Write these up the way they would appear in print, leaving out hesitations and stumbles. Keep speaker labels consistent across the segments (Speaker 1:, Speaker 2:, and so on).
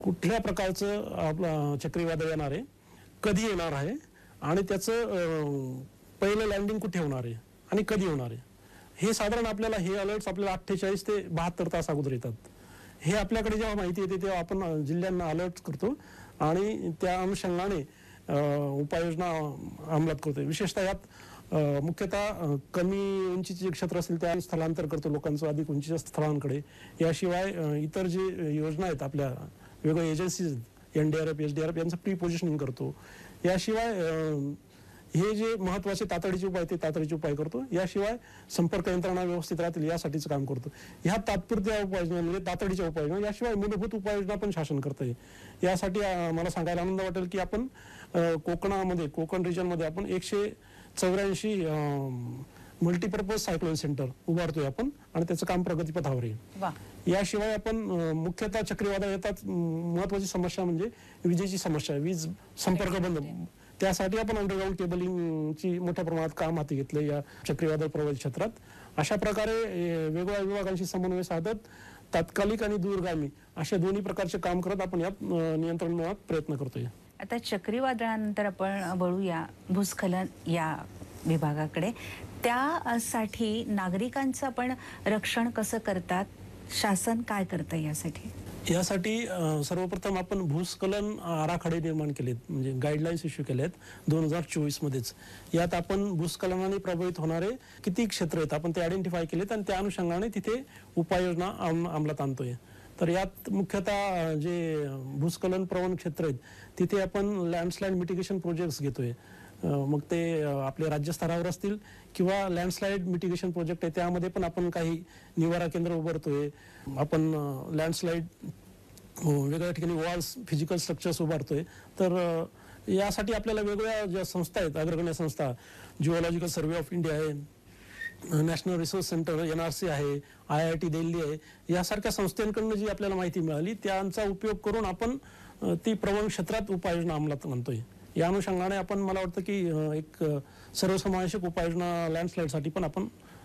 Speaker 1: कुठल्या प्रकारचं आपलं चक्रीवादळ येणार आहे, कधी येणार आहे आणि त्याचं पहिलं लँडिंग कुठे होणार आहे आणि कधी होणार आहे, हे साधारण आपल्याला हे अलर्ट्स आपल्याला 48 ते 72 तास अगोदर येतात. हे आपल्याकडे जेव्हा माहिती येते तेव्हा आपण जिल्ह्यांना अलर्ट करतो आणि त्या अनुषंगाने उपाययोजना अंमलात करतो. विशेषतः यात मुख्यतः कमी उंचीचे क्षेत्र असेल त्या स्थलांतर करतो लोकांचं अधिक उंचीच्या स्थळांकडे. याशिवाय इतर जे योजना आहेत आपल्या वेगवेगळ्या एजन्सीज NDRF SDRF यांचं प्री पोझिशनिंग करतो. याशिवाय हे जे महत्त्वाचे तातडीचे उपाय ते तातडीचे उपाय करतो. याशिवाय संपर्क यंत्रणा व्यवस्थित राहतील यासाठीचं काम करतो. ह्या तात्पुरत्या उपाययोजना म्हणजे तातडीच्या उपाययोजना. याशिवाय मूलभूत उपाययोजना पण शासन करते. यासाठी मला सांगायला आनंद वाटेल की आपण कोकणामध्ये कोकण रिजनमध्ये आपण 184 मल्टीपर्पज सायक्लोन सेंटर उभारतोय आपण आणि त्याचं काम प्रगतीपथावर आहे. याशिवाय आपण मुख्यतः चक्रीवादळ येतात महत्वाची समस्या म्हणजे विजेची समस्या, वीज संपर्क बंद. त्यासाठी आपण अंडरग्राउंड केबलिंगची मोठ्या प्रमाणात काम हाती घेतले या चक्रीवादळ प्रभावित क्षेत्रात. अशा प्रकारे वेगवेगळ्या विभागांशी समन्वय साधत तात्कालिक आणि दूरगामी अशा दोन्ही प्रकारचे काम करत आपण यात नियंत्रण मिळवण्यात प्रयत्न करतोय.
Speaker 2: आता चक्रीवादळानंतर आपण वळूया भूस्खलन या विभागाकडे. त्यासाठी नागरिकांचं आपण रक्षण कसं करतात, शासन काय करतं यासाठी?
Speaker 1: यासाठी सर्वप्रथम आपण भूस्खलन आराखडे निर्माण केलेत, म्हणजे गाईडलाईन्स इश्यू केलेत 2024 मध्येच. यात आपण भूस्खलनाने प्रभावित होणारे किती क्षेत्र आहेत आपण ते आयडेंटिफाय केलेत आणि त्या अनुषंगाने तिथे उपाययोजना अंमलात आणतोय. तर यात मुख्यतः जे भूस्खलन प्रवण क्षेत्र आहेत तिथे आपण लँडस्लाइड मिटिगेशन प्रोजेक्ट्स घेतोय. मग ते आपले राज्यस्तरावर असतील किंवा लँडस्लाइड मिटिगेशन प्रोजेक्ट आहे त्यामध्ये पण आपण काही निवारा केंद्र उभारतोय. आपण लँडस्लाइड वेगवेगळ्या ठिकाणी वॉल्स फिजिकल स्ट्रक्चर्स उभारतोय. तर यासाठी आपल्याला वेगवेगळ्या ज्या संस्था आहेत अग्रगण्य संस्था, जिओलॉजिकल सर्वे ऑफ इंडिया आहे, नॅशनल रिसोर्स सेंटर NRC आहे, IIT दिल्ली आहे, यासारख्या संस्थांकडून जी आपल्याला माहिती मिळाली त्यांचा उपयोग करून आपण ती प्रवण क्षेत्रात उपाययोजना अंमलात आणतोय. या अनुषंगाने आपण मला वाटतं की एक सर्वसमावेशक उपाययोजना लँडस्लाइडसाठी पण आपण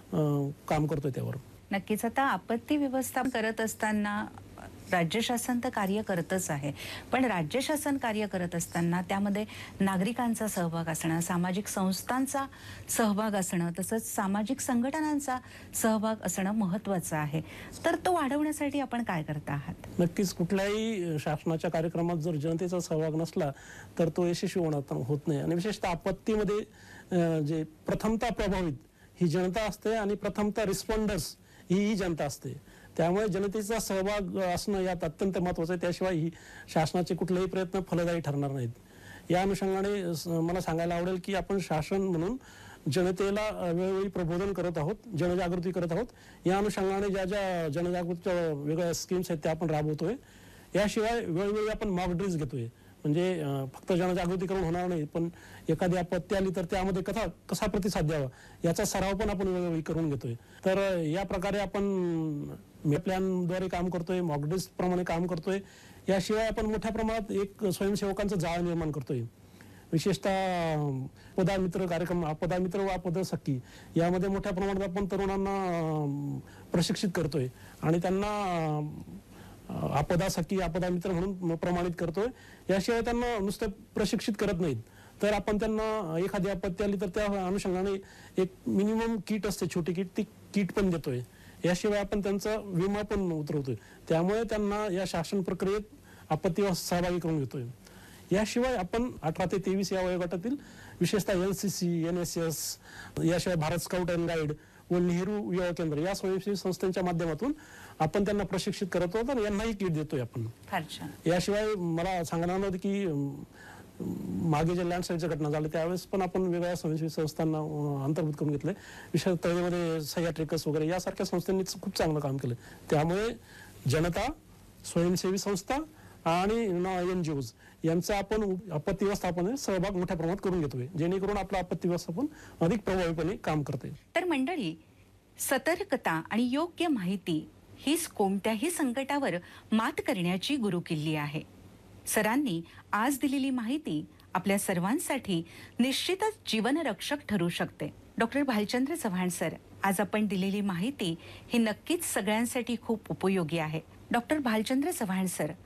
Speaker 1: काम करतोय त्यावर.
Speaker 2: नक्कीच. आता आपत्ती व्यवस्थापन करत असताना राज्य शासन तर कार्य करतच आहे, पण राज्य शासन कार्य करत असताना त्यामध्ये नागरिकांचा सहभाग असणं, सामाजिक संस्थांचा सहभाग असणं, तसंच सामाजिक संघटनांचा सहभाग असणं महत्त्वाचं आहे. तर तो वाढवण्यासाठी आपण काय करता आहात?
Speaker 1: नक्कीच. कुठल्याही शासनाच्या कार्यक्रमात जर जनतेचा सहभाग नसला तर तो यशस्वी होत नाही. आणि विशेषतः आपत्तीमध्ये जे प्रथमतः प्रभावित ही जनता असते आणि प्रथमतः रिस्पॉन्डर्स ही जनता असते. त्यामुळे जनतेचा सहभाग असणं यात अत्यंत महत्त्वाचं आहे. त्याशिवाय ही शासनाचे कुठलेही प्रयत्न फलदायी ठरणार नाहीत. या अनुषंगाने मला सांगायला आवडेल की आपण शासन म्हणून जनतेला वेळोवेळी प्रबोधन करत आहोत, जनजागृती करत आहोत. या अनुषंगाने ज्या ज्या जनजागृतीच्या वेगळ्या स्कीम्स आहेत त्या आपण राबवतोय. याशिवाय वेळोवेळी आपण मॉक ड्रिल्स घेतोय. म्हणजे फक्त जनजागृती करून होणार नाही, पण एखादी आपत्ती आली तर त्यामध्ये कसा प्रतिसाद द्यावा याचा सराव पण आपण वेळोवेळी करून घेतोय. तर या प्रकारे आपण प्लॅनद्वारे काम करतोय, मॉकड्रिल्स प्रमाणे काम करतोय. याशिवाय आपण मोठ्या प्रमाणात एक स्वयंसेवकांचं जाळ निर्माण करतोय. विशेषतः आपदा मित्र कार्यक्रम, आपदा मित्र व आपदा सखी यामध्ये मोठ्या प्रमाणात आपण तरुणांना प्रशिक्षित करतोय आणि त्यांना आपदा सखी आपदा मित्र म्हणून प्रमाणित करतोय. याशिवाय त्यांना नुसतं प्रशिक्षित करत नाहीत, तर आपण त्यांना एखादी आपत्ती आली तर त्या अनुषंगाने एक मिनिमम किट असते, छोटी किट, ती किट पण देतोय. याशिवाय आपण त्यांचा विमा पण उतरवतोय. त्यामुळे त्यांना या शासन प्रक्रियेत आपत्तीवर सहभागी करून घेतोय. याशिवाय आपण 18 ते 23 या वयोगटातील विशेषतः NCC, NSS, याशिवाय भारत स्काउट अँड गाईड व नेहरू युवा केंद्र या स्वयंसेवी संस्थांच्या माध्यमातून आपण त्यांना प्रशिक्षित करत आहोत आणि यांनाही किट देतोय आपण. याशिवाय मला सांगणार नव्हतं की मागे जे लँडस्लाइडच्या घटना झाल्या त्यावेळेस पण आपण वेगवेगळ्या स्वयंसेवी संस्थांना अंतर्भूत करून घेतलंय. विशेषतः तळेमध्ये सह्याट्रिकस वगैरे यासारख्या संस्थांनी खूप चांगलं काम केलं. त्यामुळे जनता, स्वयंसेवी संस्था आणि NGOs यांचा आपण आपत्ती व्यवस्थापनात सहभाग मोठ्या प्रमाणात करून घेतोय, जेणेकरून आपलं आपत्ती व्यवस्थापन अधिक प्रभावीपणे काम करते.
Speaker 2: तर मंडळी, सतर्कता आणि योग्य माहिती हीच कोणत्याही संकटावर मात करण्याची गुरुकिल्ली आहे. सरांनी आज दिलेली माहिती आपल्या सर्वांसाठी निश्चितच जीवनरक्षक ठरू शकते. डॉक्टर भालचंद्र चव्हाण सर, आज आपण दिलेली माहिती ही नक्कीच सगळ्यांसाठी खूप उपयोगी आहे. Doctor Bhalchandra Chavan sir,